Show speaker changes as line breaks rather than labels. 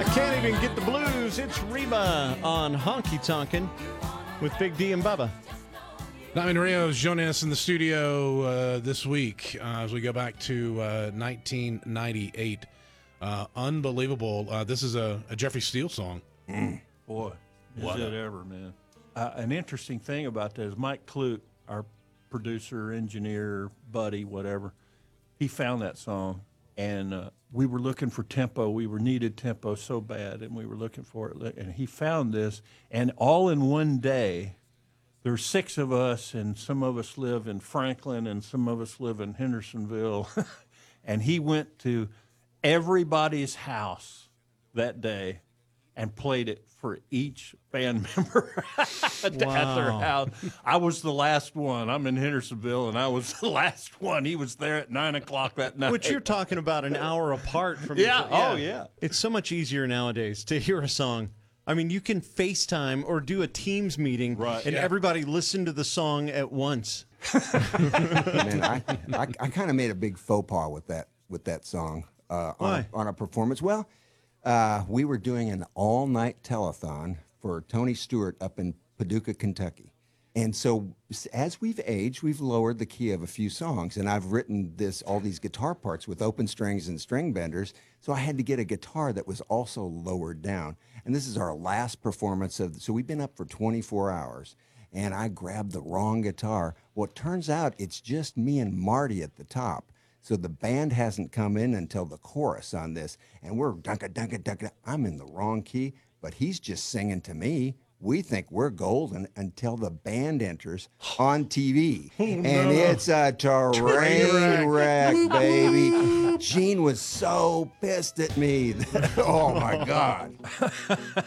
Can't even get the blues. It's Reba on Honky Tonkin' with Big D and Bubba.
Diamond Rios joining us in the studio this week as we go back to 1998. Unbelievable. This is a Jeffrey Steele song.
Boy, is it ever, man. An interesting thing about that is Mike Clute, our producer, engineer, buddy, whatever, he found that song, and we were looking for tempo. We needed tempo so bad, and we were looking for it. And he found this, and all in one day, there's 6 of us, and some of us live in Franklin, and some of us live in Hendersonville. And he went to everybody's house that day and played it for each band member at their house. I was the last one. I'm in Hendersonville, and I was the last one. He was there at 9 o'clock that night.
Which you're talking about an hour apart from
Yeah.
each other.
Oh, yeah.
It's so much easier nowadays to hear a song. I mean, you can FaceTime or do a Teams meeting,
Right,
and
yeah.
everybody listen to the song at once.
Man, I kind of made a big faux pas with that song
Why?
on a performance. Well, we were doing an all-night telethon for Tony Stewart up in Paducah, Kentucky. And so as we've aged, we've lowered the key of a few songs, and I've written all these guitar parts with open strings and string benders, so I had to get a guitar that was also lowered down. And this is our last performance so we've been up for 24 hours, and I grabbed the wrong guitar. Well, it turns out it's just me and Marty at the top. So the band hasn't come in until the chorus on this, and we're dunka, dunka, dunka. I'm in the wrong key, but he's just singing to me. We think we're golden until the band enters on TV. And it's a train wreck, baby. Gene was so pissed at me. Oh, my God.